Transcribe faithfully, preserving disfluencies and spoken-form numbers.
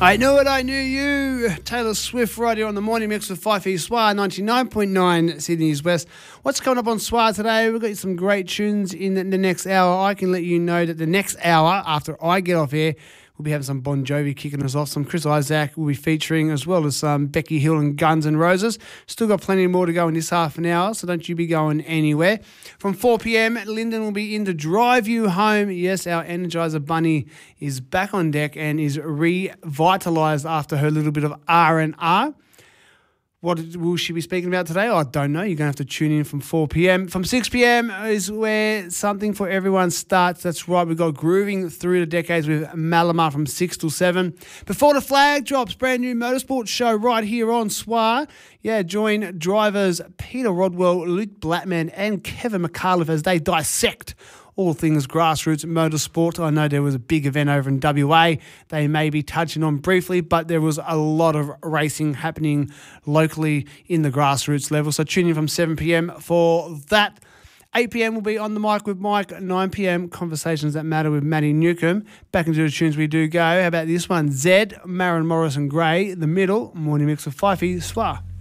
I Knew It, I Knew You. Taylor Swift right here on the Morning Mix with Fifey Swar, ninety-nine point nine Sydney's West. What's coming up on Swar today? We've got some great tunes in the next hour. I can let you know that the next hour, after I get off air, we'll be having some Bon Jovi kicking us off. Some Chris Isaac will be featuring, as well as some Becky Hill and Guns N' Roses. Still got plenty more to go in this half an hour, so don't you be going anywhere. From four p.m, Lyndon will be in to drive you home. Yes, our Energizer Bunny is back on deck and is revitalised after her little bit of R and R. What will she be speaking about today? I don't know. You're going to have to tune in from four p.m. From six p.m. is where something for everyone starts. That's right. We've got Grooving Through the Decades with Malamar from six till seven. Before the flag drops, brand new motorsports show right here on Swar. Yeah, join drivers Peter Rodwell, Luke Blackman and Kevin McAuliffe as they dissect all things grassroots motorsport. I know there was a big event over in W A they may be touching on briefly, but there was a lot of racing happening locally in the grassroots level. So tune in from seven p.m. for that. eight p.m. will be On the Mic with Mike. nine p.m. Conversations That Matter with Matty Newcomb. Back into the tunes we do go. How about this one? Zed, Maren Morrison Gray, The Middle, Morning Mix with Fifey Swar.